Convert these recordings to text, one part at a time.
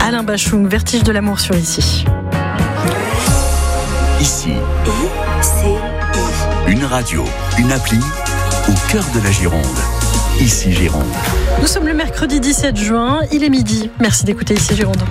Alain Bachung, Vertige de l'amour sur Ici. Ici, une radio, une appli au cœur de la Gironde. Ici Gironde. Nous sommes le mercredi 17 juin, il est midi. Merci d'écouter Ici Gironde.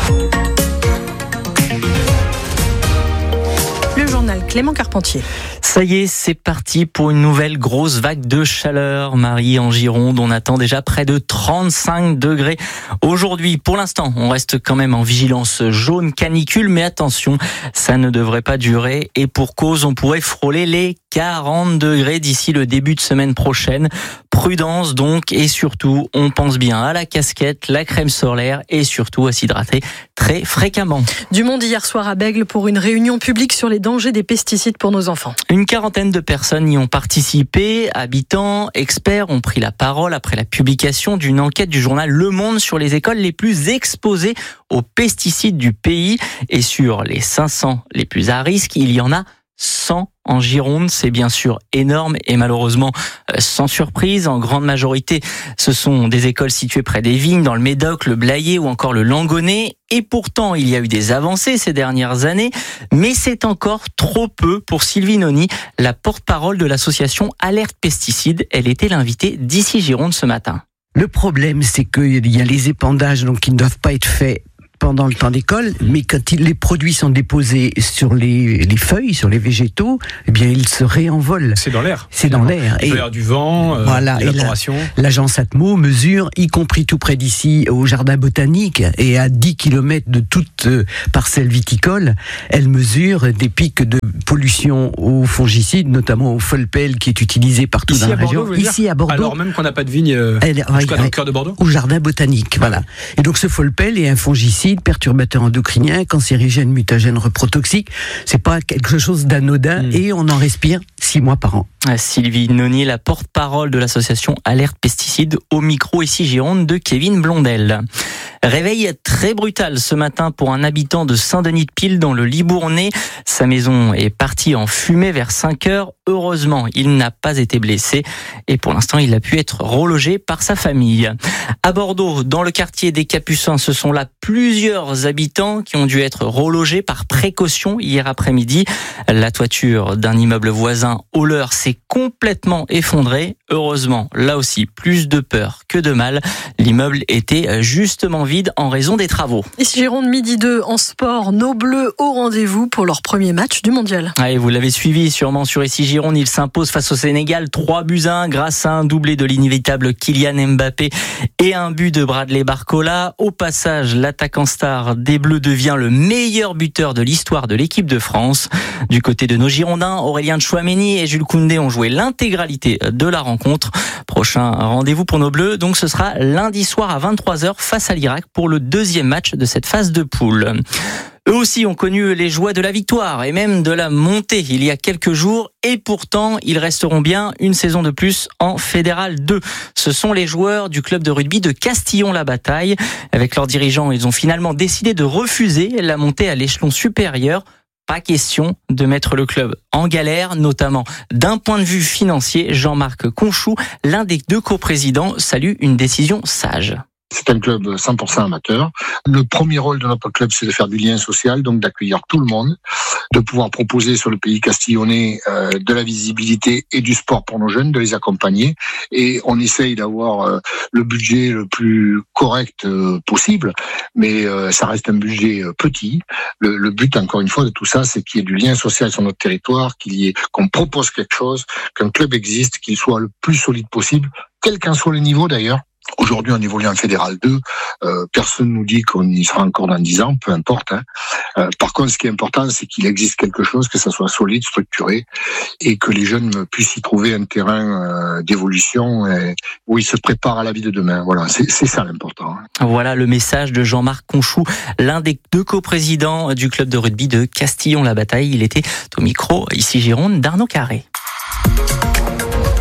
Le journal Clément Carpentier. Ça y est, c'est parti pour une nouvelle grosse vague de chaleur. Marie, en Gironde, on attend déjà près de 35 degrés. Aujourd'hui, pour l'instant, on reste quand même en vigilance jaune canicule, mais attention, ça ne devrait pas durer. Et pour cause, on pourrait frôler les 40 degrés d'ici le début de semaine prochaine. Prudence donc, et surtout, on pense bien à la casquette, la crème solaire et surtout à s'hydrater très fréquemment. Du monde hier soir à Bègles pour une réunion publique sur les dangers des pesticides pour nos enfants. Une quarantaine de personnes y ont participé. Habitants, experts ont pris la parole après la publication d'une enquête du journal Le Monde sur les écoles les plus exposées aux pesticides du pays. Et sur les 500 les plus à risque, il y en a 100 en Gironde. C'est bien sûr énorme et malheureusement sans surprise. En grande majorité, ce sont des écoles situées près des vignes, dans le Médoc, le Blayais ou encore le Langonnet. Et pourtant, il y a eu des avancées ces dernières années, mais c'est encore trop peu pour Sylvie Noni, la porte-parole de l'association Alerte Pesticides. Elle était l'invitée d'Ici Gironde ce matin. Le problème, c'est qu'il y a les épandages donc, qui ne doivent pas être faits pendant le temps d'école, mais quand les produits sont déposés sur les feuilles, sur les végétaux, eh bien ils se réenvolent. C'est dans l'air. C'est dans l'air. Il peut y avoir du vent, voilà, l'évaporation. L'agence Atmo mesure, y compris tout près d'ici, au jardin botanique, et à 10 km de toute parcelle viticole, elle mesure des pics de pollution aux fongicides, notamment au folpel qui est utilisé partout ici dans la Bordeaux, région. Ici à Bordeaux. Alors même qu'on n'a pas de vigne jusqu'à dans le cœur de Bordeaux. Au jardin botanique, voilà. Et donc ce folpel est un fongicide, perturbateur endocrinien, cancérigène, mutagène, reprotoxique. C'est pas quelque chose d'anodin et on en respire 6 mois par an. Sylvie Noni, la porte-parole de l'association Alerte Pesticides, au micro Ici Gironde de Kevin Blondel. Réveil très brutal ce matin pour un habitant de Saint-Denis-de-Pile dans le Libournais. Sa maison est partie en fumée vers 5 heures. Heureusement, il n'a pas été blessé et pour l'instant, il a pu être relogé par sa famille. À Bordeaux, dans le quartier des Capucins, ce sont là plusieurs habitants qui ont dû être relogés par précaution hier après-midi. La toiture d'un immeuble voisin au leur s'est complètement effondrée. Heureusement, là aussi, plus de peur que de mal. L'immeuble était justement vide en raison des travaux. Ici Gironde, midi 2 en sport, nos Bleus au rendez-vous pour leur premier match du mondial. Et vous l'avez suivi sûrement sur Ici Gironde, ils s'imposent face au Sénégal 3-1 grâce à un doublé de l'inévitable Kylian Mbappé et un but de Bradley Barcola. Au passage, l'attaquant star des Bleus devient le meilleur buteur de l'histoire de l'équipe de France. Du côté de nos Girondins, Aurélien Tchouaméni et Jules Koundé ont joué l'intégralité de la rencontre. Prochain rendez-vous pour nos Bleus, donc ce sera lundi soir à 23h face à l'Irak pour le deuxième match de cette phase de poule. Eux aussi ont connu les joies de la victoire et même de la montée il y a quelques jours et pourtant ils resteront bien une saison de plus en Fédéral 2. Ce sont les joueurs du club de rugby de Castillon-la-Bataille. Avec leurs dirigeants, ils ont finalement décidé de refuser la montée à l'échelon supérieur. Pas question de mettre le club en galère, notamment d'un point de vue financier. Jean-Marc Conchou, l'un des 2 coprésidents, salue une décision sage. C'est un club 100% amateur. Le premier rôle de notre club, c'est de faire du lien social, donc d'accueillir tout le monde, de pouvoir proposer sur le pays castillonnais de la visibilité et du sport pour nos jeunes, de les accompagner. Et on essaye d'avoir le budget le plus correct possible, mais ça reste un budget petit. Le but, encore une fois, de tout ça, c'est qu'il y ait du lien social sur notre territoire, qu'on propose quelque chose, qu'un club existe, qu'il soit le plus solide possible, quel qu'en soit le niveau d'ailleurs. Aujourd'hui, on évolue en Fédéral 2. Personne nous dit qu'on y sera encore dans 10 ans, peu importe. Par contre, ce qui est important, c'est qu'il existe quelque chose, que ça soit solide, structuré, et que les jeunes puissent y trouver un terrain d'évolution où ils se préparent à la vie de demain. Voilà, c'est ça l'important. Voilà le message de Jean-Marc Conchou, l'un des 2 coprésidents du club de rugby de Castillon-la-Bataille. Il était au micro, Ici Gironde, d'Arnaud Carré.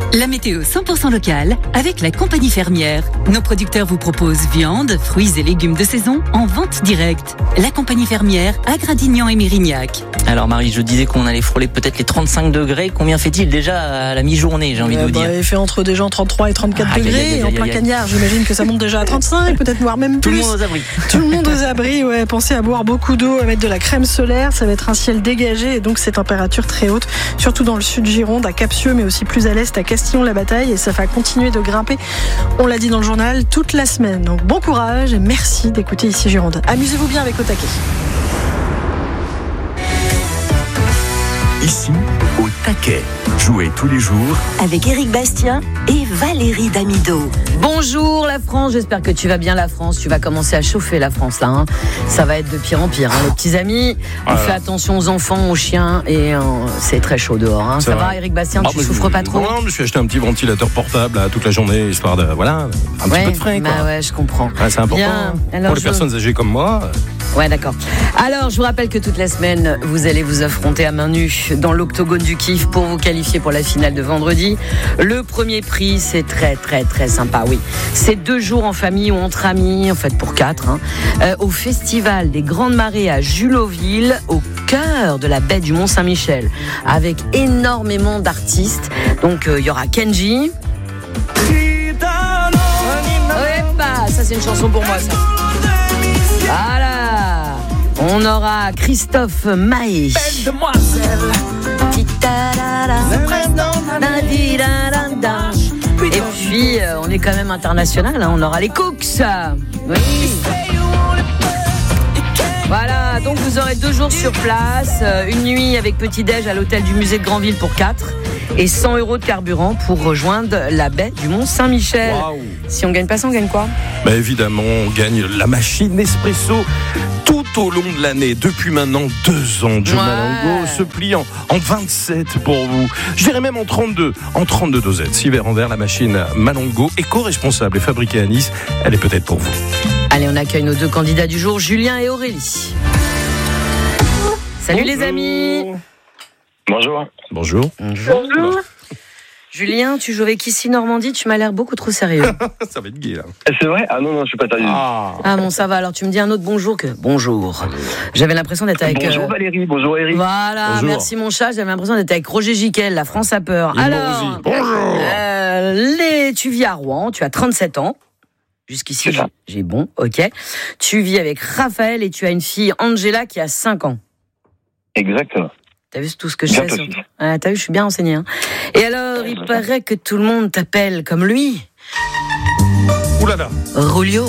La météo 100% locale avec la compagnie fermière. Nos producteurs vous proposent viande, fruits et légumes de saison en vente directe. La compagnie fermière à Gradignan et Mérignac. Alors Marie, je disais qu'on allait frôler peut-être les 35 degrés. Combien fait-il déjà à la mi-journée, j'ai envie de vous dire? Il fait entre déjà 33 et 34 degrés. Et en plein cagnard, j'imagine que ça monte déjà à 35, peut-être voire même plus. Tout le monde aux abris. Tout le monde aux abris, ouais. Pensez à boire beaucoup d'eau, à mettre de la crème solaire. Ça va être un ciel dégagé et donc ces températures très hautes, surtout dans le sud Gironde, à Capsieux, mais aussi plus à l'est, à Castillon-la-Bataille. Et ça va continuer de grimper, on l'a dit dans le journal, toute la semaine. Donc bon courage et merci d'écouter Ici Gironde. Amusez-vous bien avec Au Taquet. Ici, Au Taquet. Jouez tous les jours avec Éric Bastien et Valérie Damido. Bonjour la France, j'espère que tu vas bien la France. Tu vas commencer à chauffer la France là. Hein. Ça va être de pire en pire. Hein. Les petits amis, on fait attention aux enfants, aux chiens et c'est très chaud dehors. Hein. Ça va Éric Bastien, tu souffres pas trop? Non, je me suis acheté un petit ventilateur portable là, toute la journée, histoire de un petit peu de frais. Quoi. Ouais, je comprends. Ouais, c'est important pour les personnes âgées comme moi. Ouais, d'accord. Alors, je vous rappelle que toute la semaine, vous allez vous affronter à main nue dans l'octogone du kiff pour vous qualifier pour la finale de vendredi. Le premier prix, c'est très, très, très sympa, oui. C'est 2 jours en famille ou entre amis, en fait pour 4, au Festival des Grandes Marées à Juloville, au cœur de la baie du Mont-Saint-Michel, avec énormément d'artistes. Donc, il y aura Kenji. Ça, c'est une chanson pour moi, ça. Voilà. On aura Christophe Maé. Belle demoiselle. Et puis, on est quand même international. Hein. On aura les Cooks. Oui. Voilà, donc vous aurez 2 jours sur place, une nuit avec petit-déj à l'hôtel du musée de Granville pour 4 et 100 € de carburant pour rejoindre la baie du Mont-Saint-Michel. Wow. Si on gagne pas ça, on gagne quoi? Évidemment, on gagne la machine Nespresso tout au long de l'année. Depuis maintenant 2 ans, Joe Malongo se plie en 27 pour vous. Je dirais même en 32. En 32 dosettes. 6 verres en verre, la machine Malongo, éco-responsable et fabriquée à Nice. Elle est peut-être pour vous. Allez, on accueille nos 2 candidats du jour, Julien et Aurélie. Salut les amis. Bonjour. Bonjour. Bonjour. Julien, tu joues avec Ici Normandie, tu m'as l'air beaucoup trop sérieux. Ça va être gay là. C'est vrai? Ah non, je suis pas sérieux. Ah bon, ça va, alors tu me dis un autre bonjour que bonjour. J'avais l'impression d'être avec... Bonjour Valérie, bonjour Eric. Voilà, bonjour. Merci mon chat, j'avais l'impression d'être avec Roger Giquel, la France a peur. Alors, bonjour. Tu vis à Rouen, tu as 37 ans. Jusqu'ici, j'ai bon, ok. Tu vis avec Raphaël et tu as une fille, Angela, qui a 5 ans. Exactement. T'as vu tout ce que je sais sur... T'as vu, je suis bien renseignée. Hein. Et alors, il paraît que tout le monde t'appelle comme lui. Oulala. Rulio.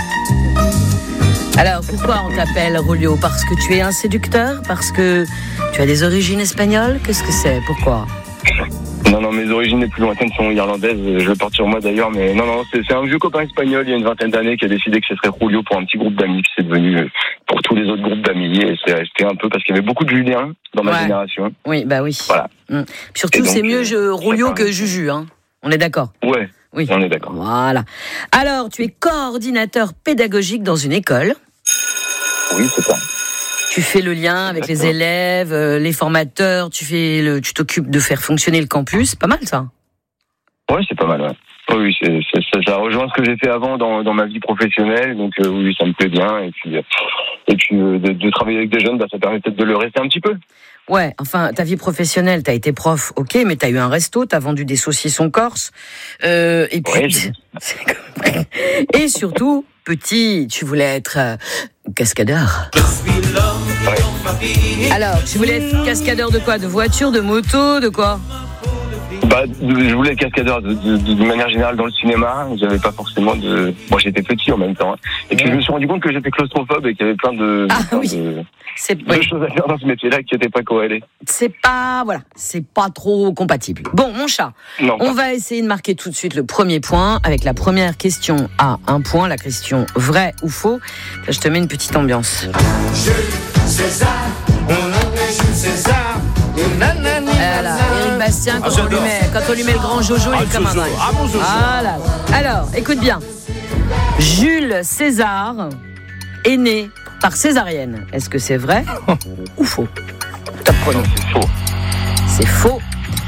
Alors, pourquoi on t'appelle Rulio? Parce que tu es un séducteur? Parce que tu as des origines espagnoles? Qu'est-ce que c'est? Pourquoi? Non, mes origines les plus lointaines sont irlandaises. Je vais partir moi d'ailleurs, mais non, c'est un vieux copain espagnol il y a une 20aine d'années qui a décidé que ce serait Julio pour un petit groupe d'amis, qui c'est devenu pour tous les autres groupes d'amis, et c'est resté un peu parce qu'il y avait beaucoup de Julien dans ma génération. Oui, bah oui. Voilà. Surtout, donc, c'est mieux Julio que Juju, hein. On est d'accord? Ouais, oui, on est d'accord. Voilà. Alors, tu es coordinateur pédagogique dans une école. Oui, c'est ça. Tu fais le lien avec les élèves, les formateurs, tu t'occupes de faire fonctionner le campus. Pas mal, ça. Ouais, c'est pas mal, ouais. Oui, ça rejoint ce que j'ai fait avant dans ma vie professionnelle, donc oui, ça me plaît bien. Et puis de travailler avec des jeunes, ça permet peut-être de le rester un petit peu. Ouais, enfin, ta vie professionnelle, t'as été prof, ok, mais t'as eu un resto, t'as vendu des saucissons corse, et puis... Ouais, et surtout, petit, tu voulais être cascadeur. Ouais. Alors, tu voulais être cascadeur de quoi? De voiture, de moto, de quoi? Je voulais être cascadeur de manière générale dans le cinéma. J'avais pas forcément de... Moi, j'étais petit en même temps. Hein. Et puis, je me suis rendu compte que j'étais claustrophobe et qu'il y avait plein de choses à faire dans ce métier-là qui n'étaient pas corrélées. C'est pas trop compatible. Bon, mon chat, on va essayer de marquer tout de suite le premier point avec la première question à 1 point, la question vrai ou faux. Là, je te mets une petite ambiance. Jules César, on appelle Jules César. Voilà, Éric Bastien, quand on lui met le grand Jojo, il est comme un dingue. Voilà. Alors, écoute bien. Jules César est né par césarienne. Est-ce que c'est vrai ou faux? Top chrono. C'est faux. C'est faux.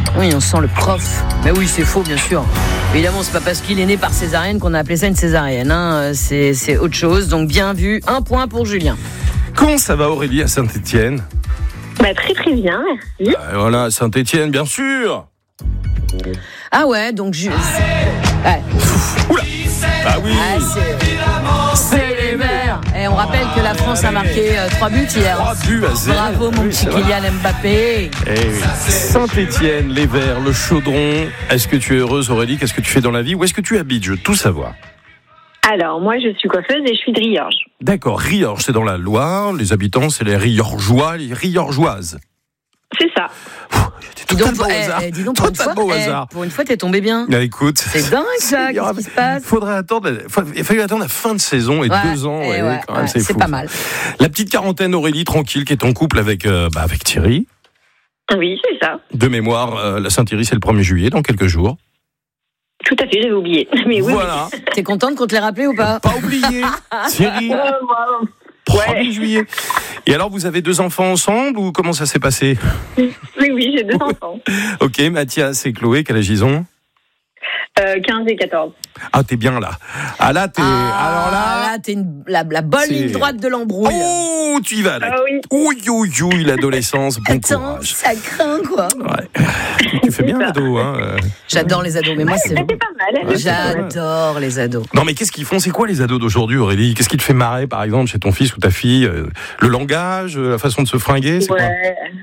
Oui, on sent le prof. Mais oui, c'est faux, bien sûr. Évidemment, c'est pas parce qu'il est né par césarienne qu'on a appelé ça une césarienne. Hein. C'est autre chose. Donc, bien vu. 1 point pour Julien. Comment ça va, Aurélie, à Saint-Étienne ? Très très bien, merci. Voilà, Saint-Étienne, bien sûr. Ah ouais, donc... Ouais. Oula. Ah oui. C'est les Verts. Et on rappelle que la France a marqué 3 buts hier. 3 buts à 0. Bravo mon petit Kylian Mbappé. Saint-Étienne, les Verts, le Chaudron. Est-ce que tu es heureuse, Aurélie ? Qu'est-ce que tu fais dans la vie ? Où est-ce que tu habites ? Je veux tout savoir. Alors, moi, je suis coiffeuse et je suis de Riorges. D'accord, Riorges, c'est dans la Loire. Les habitants, c'est les Riorgeois, les Riorgeoises. C'est ça. Dis donc, pour une fois, t'es tombé bien. Écoute, c'est dingue ça, qu'est-ce qui se passe ? Il a fallu attendre la fin de saison et 2 ans. Quand même, c'est fou, pas mal. La petite quarantaine, Aurélie, tranquille, qui est en couple avec Thierry. Oui, c'est ça. De mémoire, la Saint-Thierry, c'est le 1er juillet, dans quelques jours. Tout à fait, j'avais oublié. Mais oui. Voilà. T'es contente qu'on te l'ait rappelé ou pas ? Pas oublié. Thierry. 1er juillet. Et alors, vous avez 2 enfants ensemble ou comment ça s'est passé ? Oui, j'ai 2 enfants. Ok, Mathias et Chloé, quel âge ils ont ? 15 et 14. Ah, t'es bien là. Ah là, t'es... alors là... Là, t'es la bonne ligne droite de l'embrouille. Oh, tu y vas là. Ah oui. Ouh, l'adolescence, bon courage. Ça craint, quoi. Ouais. Tu fais bien l'ado, hein. J'adore les ados, mais moi, c'est... Pas mal. J'adore les ados. Non, mais qu'est-ce qu'ils font ? C'est quoi les ados d'aujourd'hui, Aurélie ? Qu'est-ce qui te fait marrer, par exemple, chez ton fils ou ta fille ? Le langage, la façon de se fringuer, c'est quoi ?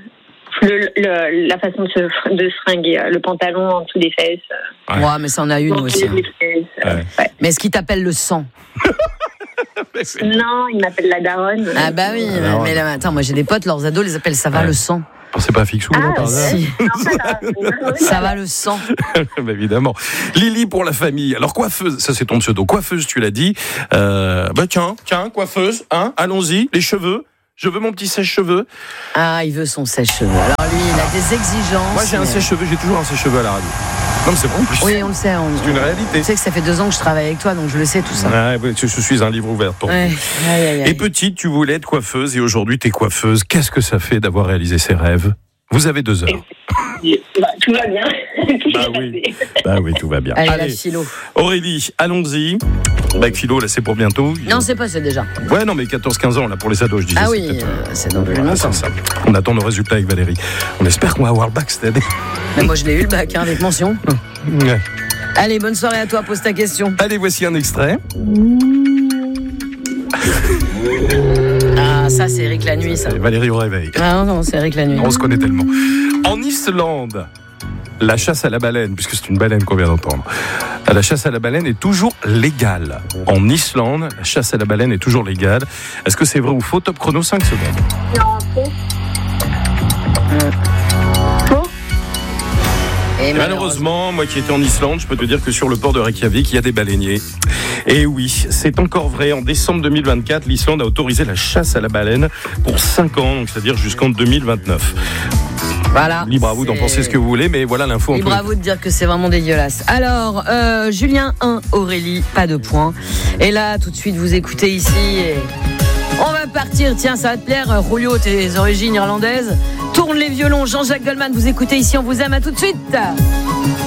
La façon de se fringuer, le pantalon en dessous des fesses. Ouais, mais ça en a une aussi. Mais est-ce qu'il t'appelle le sang ? Non, il m'appelle la daronne. Ah bah oui, mais là, attends, moi j'ai des potes, leurs ados les appellent ça va le sang. C'est pas Fixou, non, par hasard ? Si. Ça va le sang. Bah, évidemment. Lily pour la famille. Alors coiffeuse, ça c'est ton pseudo. Coiffeuse, tu l'as dit. Tiens, coiffeuse, hein, allons-y, les cheveux. Je veux mon petit sèche-cheveux. Ah, il veut son sèche-cheveux. Alors lui, il a des exigences. Moi, j'ai un sèche-cheveux, j'ai toujours un sèche-cheveux à la radio. Non, mais c'est bon, en plus. Oui, on le sait. C'est une réalité. Tu sais que ça fait 2 ans que je travaille avec toi, donc je le sais tout ça. Ouais, je suis un livre ouvert pour vous. Et petite, tu voulais être coiffeuse et aujourd'hui, t'es coiffeuse. Qu'est-ce que ça fait d'avoir réalisé ses rêves ? Vous avez 2 heures. Tout va bien. Oui, tout va bien. Allez, la philo. Aurélie, allons-y. Bac philo, là, c'est pour bientôt. Non, c'est passé déjà. Ouais, non, mais 14-15 ans, là, pour les ados, je disais. Ah oui, c'est dans plus longtemps. Ça. On attend nos résultats avec Valérie. On espère qu'on va avoir le bac cette année. Mais moi, je l'ai eu, le bac, avec mention. Ouais. Allez, bonne soirée à toi, pose ta question. Allez, voici un extrait. Ah, ça, c'est Eric la nuit, ça. Valérie au réveil. Ah non, c'est Eric la nuit. On se connaît tellement. En Islande, la chasse à la baleine, puisque c'est une baleine qu'on vient d'entendre, la chasse à la baleine est toujours légale. En Islande, la chasse à la baleine est toujours légale. Est-ce que c'est vrai ou faux ? Top chrono, 5 secondes. Non, faux. Et malheureusement, moi qui étais en Islande, je peux te dire que sur le port de Reykjavik, il y a des baleiniers. Et oui, c'est encore vrai. En décembre 2024, l'Islande a autorisé la chasse à la baleine pour 5 ans, donc c'est-à-dire jusqu'en 2029. Voilà. Libre à vous d'en penser ce que vous voulez, mais voilà l'info. Libre à vous de dire que c'est vraiment dégueulasse. Alors, Julien 1, Aurélie, pas de points. Et là, tout de suite, vous écoutez ici et... On va partir, tiens, ça va te plaire, Julio, tes origines irlandaises. Tourne les violons, Jean-Jacques Goldman, vous écoutez ici, on vous aime, à tout de suite.